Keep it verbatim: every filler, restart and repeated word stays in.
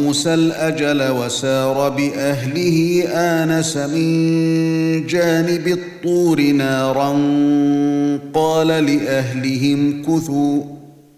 موسى الأجل وسار بأهله آنس من جانب الطور نارا قال لأهلهم كثوا